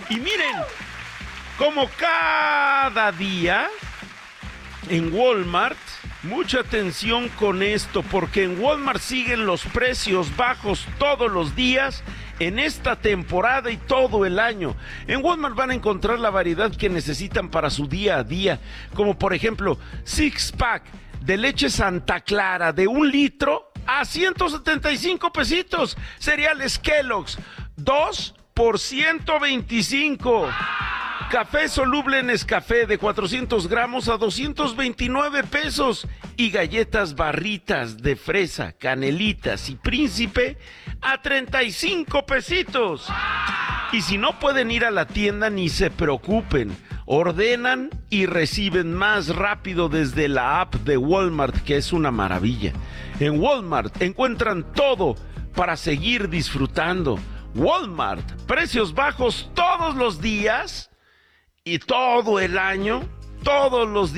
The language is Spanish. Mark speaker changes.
Speaker 1: Y miren, como cada día en Walmart, mucha atención con esto, porque en Walmart siguen los precios bajos todos los días en esta temporada y todo el año. En Walmart van a encontrar la variedad que necesitan para su día a día, como por ejemplo, six pack de leche Santa Clara de 1 litro a 175 pesitos. Cereales Kellogg's, 2 por 125. Café soluble Nescafé de 400 gramos a 229 pesos. Y galletas Barritas de fresa, canelitas y príncipe a 35 pesitos. Y si no pueden ir a la tienda, ni se preocupen. Ordenan y reciben más rápido desde la app de Walmart, que es una maravilla. En Walmart encuentran todo para seguir disfrutando. Walmart, precios bajos todos los días y todo el año, todos los días.